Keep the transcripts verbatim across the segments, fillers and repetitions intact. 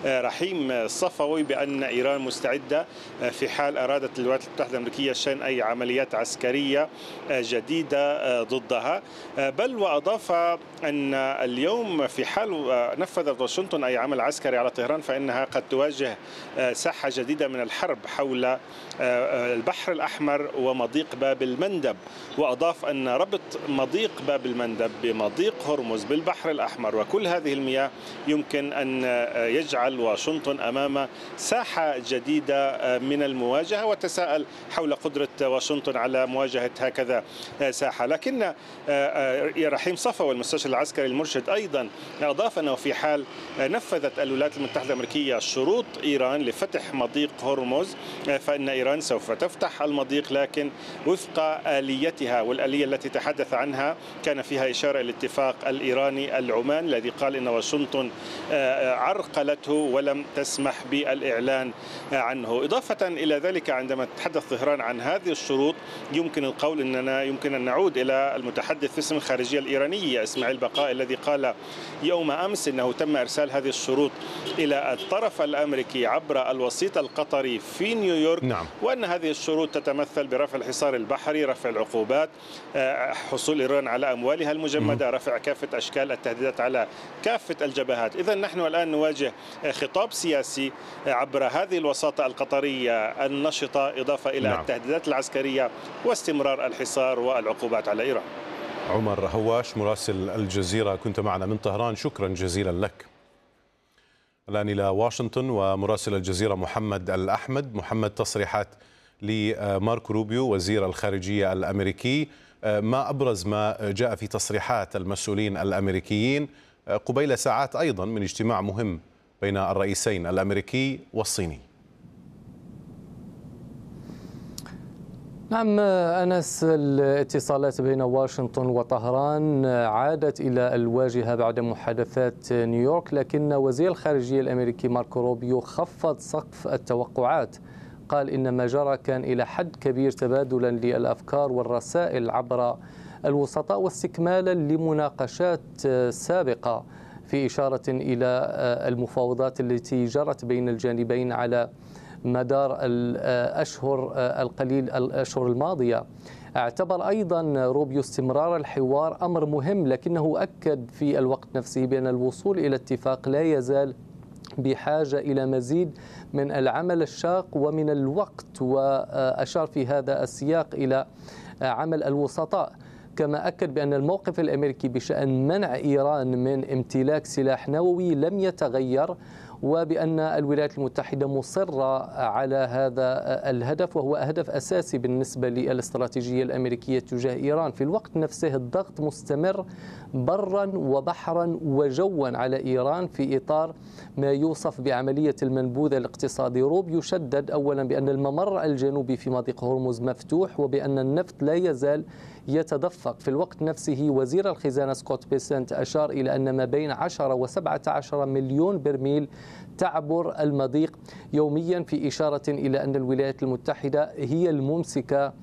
رحيم الصفوي بأن إيران مستعدة في حال أرادت الولايات المتحدة الأمريكية شن أي عمليات عسكرية جديدة ضدها. بل وأضاف أن اليوم في حال نفذت واشنطن أي عمل عسكري على طهران فإنها قد تواجه ساحة جديدة من الحرب حول البحر الأحمر ومضيق باب المندب. وأضاف أن ربط مضيق باب المندب بمضيق هرمز بالبحر الأحمر وكل هذه المياه يمكن أن يجعل واشنطن أمام ساحة جديدة من المواجهة، وتساءل حول قدرة واشنطن على مواجهة هكذا ساحة. لكن رحيم صفوي المستشار العسكري المرشد أيضا أضاف أنه في حال نفذت الولايات المتحدة الأمريكية شروط إيران لفتح مضيق هرمز فإن إيران سوف تفتح المضيق، لكن وفق آليتها، والآلية التي تحدث عنها كان فيها إشارة إلى الاتفاق الإيراني العماني الذي قال إن واشنطن عرقلته ولم تسمح بالإعلان عنه. إضافة إلى ذلك عندما تتحدث طهران عن هذه الشروط يمكن القول أننا يمكن أن نعود إلى المتحدث باسم الخارجية الإيرانية إسماعيل بقاء الذي قال يوم أمس أنه تم إرسال هذه الشروط إلى الطرف الأمريكي عبر الوسيط القطري في نيويورك. نعم. وأن هذه الشروط تتمثل برفع الحصار البحري، رفع العقوبات، حصول إيران على أموالها المجمدة، رفع كافة أشكال التهديدات على كافة الجبهات. إذن نحن الآن نواجه خطاب سياسي عبر هذه الوساطة القطرية النشطة، إضافة إلى نعم. التهديدات العسكرية واستمرار الحصار والعقوبات على إيران. عمر هواش مراسل الجزيرة كنت معنا من طهران، شكرا جزيلا لك. الآن إلى واشنطن ومراسل الجزيرة محمد الأحمد. محمد، تصريحات لماركو روبيو وزير الخارجية الأمريكي، ما أبرز ما جاء في تصريحات المسؤولين الأمريكيين قبيل ساعات أيضا من اجتماع مهم بين الرئيسين الأمريكي والصيني؟ نعم أنس، الاتصالات بين واشنطن وطهران عادت إلى الواجهة بعد محادثات نيويورك، لكن وزير الخارجية الأمريكي ماركو روبيو خفض سقف التوقعات. قال إن ما جرى كان إلى حد كبير تبادلا للأفكار والرسائل عبر الوسطاء واستكمالا لمناقشات سابقة، في إشارة إلى المفاوضات التي جرت بين الجانبين على مدار الأشهر القليل الأشهر الماضية. اعتبر أيضا روبيو استمرار الحوار أمر مهم، لكنه أكد في الوقت نفسه بأن الوصول إلى اتفاق لا يزال بحاجة إلى مزيد من العمل الشاق ومن الوقت، وأشار في هذا السياق إلى عمل الوسطاء. كما أكد بأن الموقف الأمريكي بشأن منع إيران من امتلاك سلاح نووي لم يتغير، وبأن الولايات المتحدة مصرة على هذا الهدف، وهو هدف أساسي بالنسبة للاستراتيجية الأمريكية تجاه إيران. في الوقت نفسه الضغط مستمر برا وبحرا وجوا على إيران في إطار ما يوصف بعملية المنبوذ الاقتصادي. روبيو شدد أولا بأن الممر الجنوبي في مضيق هرمز مفتوح، وبأن النفط لا يزال يتدفق. في الوقت نفسه وزير الخزانة سكوت بيسنت أشار إلى أن ما بين عشرة وسبعة عشر مليون برميل تعبر المضيق يوميا، في إشارة إلى أن الولايات المتحدة هي الممسكة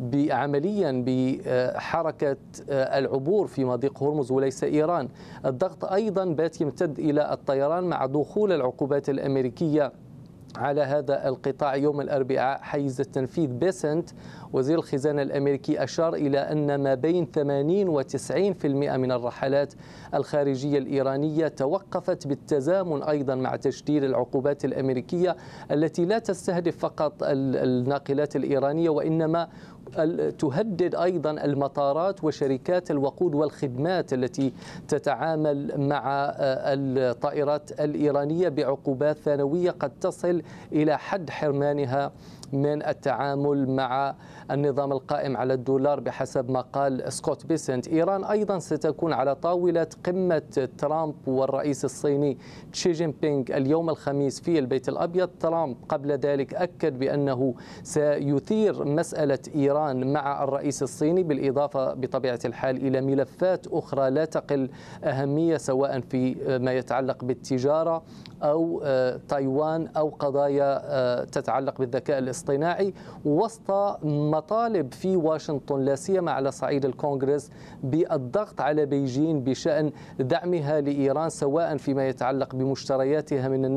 عمليا بحركة العبور في مضيق هرمز وليس إيران. الضغط أيضا بات يمتد إلى الطيران مع دخول العقوبات الأمريكية على هذا القطاع يوم الأربعاء حيز التنفيذ. بيسنت وزير الخزانة الأمريكي أشار إلى أن ما بين ثمانين وتسعين بالمئة من الرحلات الخارجية الإيرانية توقفت بالتزامن أيضا مع تشديد العقوبات الأمريكية التي لا تستهدف فقط الناقلات الإيرانية، وإنما تهدد أيضا المطارات وشركات الوقود والخدمات التي تتعامل مع الطائرات الإيرانية بعقوبات ثانوية قد تصل إلى حد حرمانها من التعامل مع النظام القائم على الدولار بحسب ما قال سكوت بيسنت. إيران أيضا ستكون على طاولة قمة ترامب والرئيس الصيني شي جين بينغ اليوم الخميس في البيت الأبيض. ترامب قبل ذلك أكد بأنه سيثير مسألة إيران مع الرئيس الصيني، بالإضافة بطبيعة الحال إلى ملفات أخرى لا تقل أهمية سواء في ما يتعلق بالتجارة أو تايوان أو قضايا تتعلق بالذكاء الاصطناعي، وسط مطالب في واشنطن لا سيما على صعيد الكونغرس بالضغط على بيجين بشأن دعمها لإيران سواء فيما يتعلق بمشترياتها من